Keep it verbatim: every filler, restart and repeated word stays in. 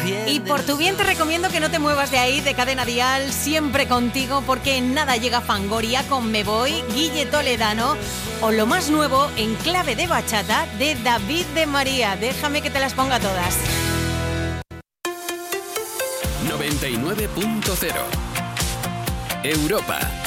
Y por tu bien te recomiendo que no te muevas de ahí, de Cadena Dial, siempre contigo, porque en nada llega Fangoria con Me Voy, Guille Toledano, o lo más nuevo en clave de bachata de David de María. Déjame que te las ponga todas. noventa y nueve punto cero Europa.